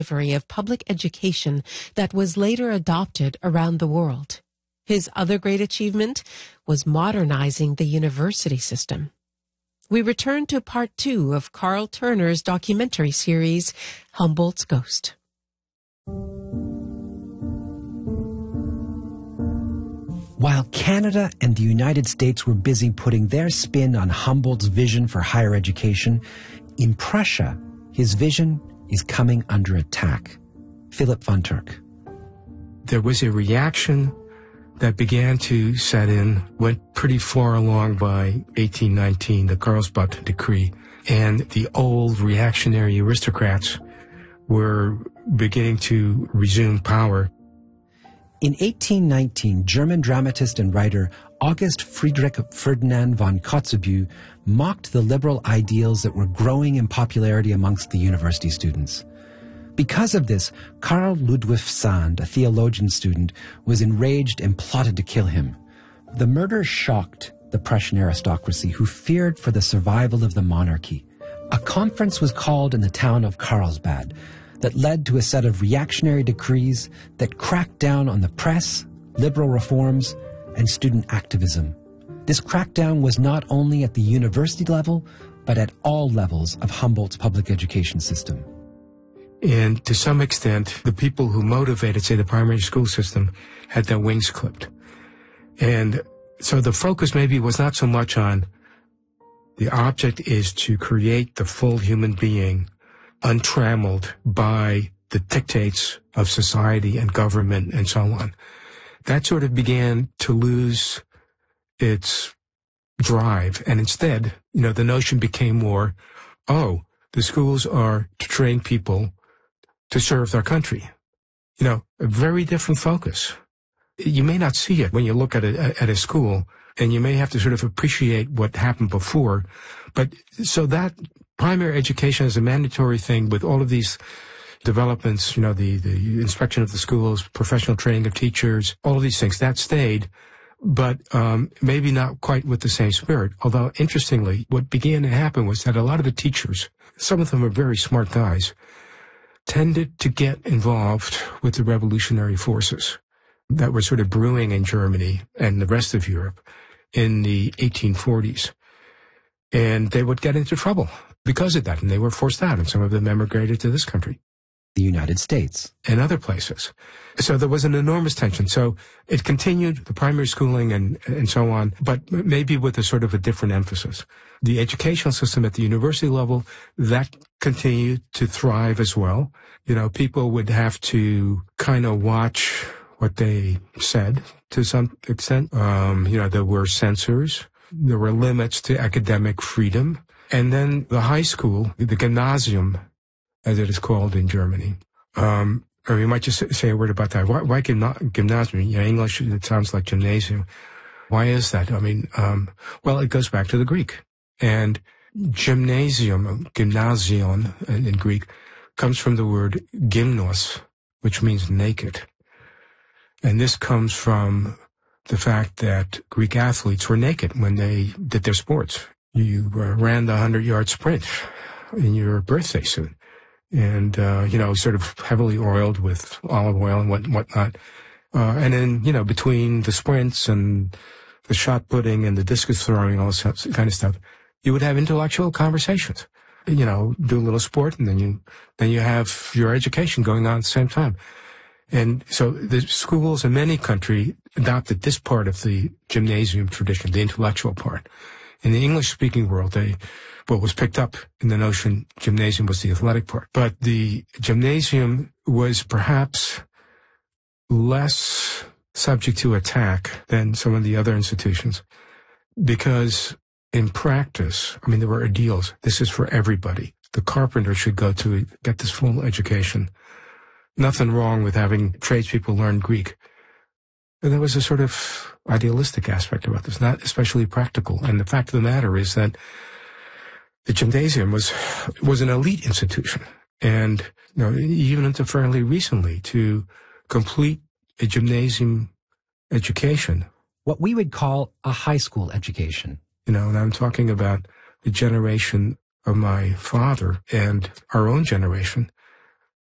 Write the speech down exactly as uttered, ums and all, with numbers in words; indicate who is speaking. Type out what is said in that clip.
Speaker 1: delivery of public education that was later adopted around the world. His other great achievement was modernizing the university system. We return to part two of Carl Turner's documentary series, Humboldt's Ghost.
Speaker 2: While Canada and the United States were busy putting their spin on Humboldt's vision for higher education, in Prussia, his vision is coming under attack. Philip von Turk.
Speaker 3: There was a reaction that began to set in, went pretty far along by eighteen nineteen, the Karlsbad Decree, and the old reactionary aristocrats were beginning to resume power.
Speaker 2: In eighteen nineteen, German dramatist and writer August Friedrich Ferdinand von Kotzebue mocked the liberal ideals that were growing in popularity amongst the university students. Because of this, Karl Ludwig Sand, a theologian student, was enraged and plotted to kill him. The murder shocked the Prussian aristocracy, who feared for the survival of the monarchy. A conference was called in the town of Karlsbad that led to a set of reactionary decrees that cracked down on the press, liberal reforms, and student activism. This crackdown was not only at the university level, but at all levels of Humboldt's public education system.
Speaker 3: And to some extent, the people who motivated, say, the primary school system had their wings clipped. And so the focus maybe was not so much on the object is to create the full human being untrammeled by the dictates of society and government and so on. That sort of began to lose its drive. And instead, you know, the notion became more, oh, the schools are to train people to serve their country. You know, a very different focus. You may not see it when you look at a, at a school, and you may have to sort of appreciate what happened before. But so that primary education is a mandatory thing with all of these developments, you know, the, the inspection of the schools, professional training of teachers, all of these things, that stayed, but um, maybe not quite with the same spirit. Although, interestingly, what began to happen was that a lot of the teachers, some of them are very smart guys, tended to get involved with the revolutionary forces that were sort of brewing in Germany and the rest of Europe in the eighteen forties. And they would get into trouble because of that, and they were forced out, and some of them emigrated to this country.
Speaker 2: The United States.
Speaker 3: And other places. So there was an enormous tension. So it continued, the primary schooling and, and so on, but maybe with a sort of a different emphasis. The educational system at the university level, that continued to thrive as well. You know, people would have to kind of watch what they said to some extent. Um, you know, there were censors. There were limits to academic freedom. And then the high school, the gymnasium, as it is called in Germany. Um, or you might just say a word about that. Why, why gymna- gymnasium? You know, English, it sounds like gymnasium. Why is that? I mean, um, well, it goes back to the Greek. And gymnasium, gymnasion in, in Greek, comes from the word gymnos, which means naked. And this comes from the fact that Greek athletes were naked when they did their sports. You uh, ran the hundred-yard sprint in your birthday suit. And, uh, you know, sort of heavily oiled with olive oil and what, whatnot. Uh, and then, you know, between the sprints and the shot putting and the discus throwing and all this kind of stuff, you would have intellectual conversations. You know, do a little sport, and then you, then you have your education going on at the same time. And so the schools in many countries adopted this part of the gymnasium tradition, the intellectual part. In the English-speaking world, they, what was picked up in the notion gymnasium was the athletic part. But the gymnasium was perhaps less subject to attack than some of the other institutions, because in practice, I mean, there were ideals. This is for everybody. The carpenter should go to get this full education. Nothing wrong with having tradespeople learn Greek. And there was a sort of idealistic aspect about this, not especially practical. And the fact of the matter is that the gymnasium was was an elite institution. And, you know, even until fairly recently, to complete a gymnasium education.
Speaker 2: What we would call a high school education.
Speaker 3: You know, and I'm talking about the generation of my father and our own generation.